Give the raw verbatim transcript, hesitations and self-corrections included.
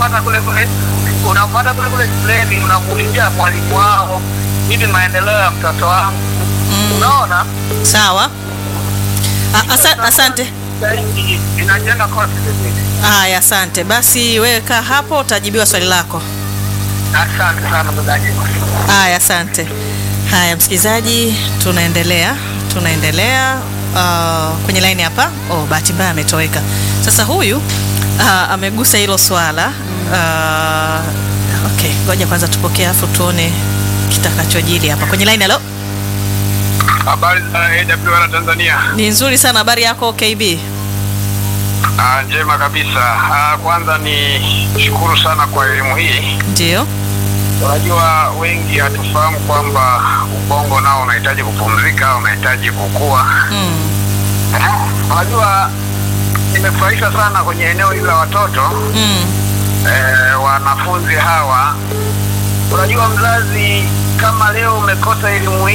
unapata kule kule unapata kule kule shuleni, unamuulizia mwalimu wao, hivi maendeleo ya mtoto wangu. Mm. Unaona? Sawa. Asa, asante. Inajenga confidence. Haya, asante. Basi wewe kaa hapo utajibiwa swali lako. Asante sana mzaji. Haya, asante. Haya msikilizaji, tunaendelea. Tunaendelea uh, kwenye line hapa. Oh, bahati mbaya ametoweka. Sasa huyu uh, amegusa hilo swala. Uh, okay, ngoja kwanza tupokee afu tuone kitakachojili hapa. Kwenye line, hello. Habari za A W R Tanzania. Ni nzuri sana, habari yako K B? Ah, njema kabisa. Ah, kwanza ni shukuru sana kwa elimu hii. Ndio. Unajua wengi hatufahamu kwamba ubongo nao unahitaji kupumzika, unahitaji kukua. Mm. Unajua nimefurahisha sana kwenye eneo hili la watoto. Mm. Eh, wanafunzi hawa. Unajua mzazi, kama leo umekosa elimu